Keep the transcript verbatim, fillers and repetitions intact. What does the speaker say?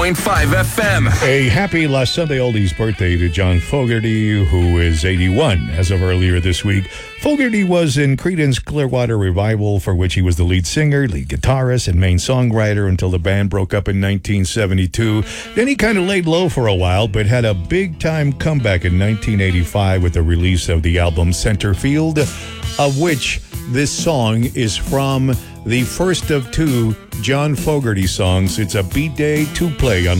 point five F M. A happy last Sunday oldies birthday to John Fogerty, who is eighty-one as of earlier this week. Fogerty was in Creedence Clearwater Revival, for which he was the lead singer, lead guitarist, and main songwriter until the band broke up in nineteen seventy-two. Then he kind of laid low for a while, but had a big-time comeback in nineteen eighty-five with the release of the album Centerfield, of which this song is from the first of two John Fogerty songs. It's a B-Day to play on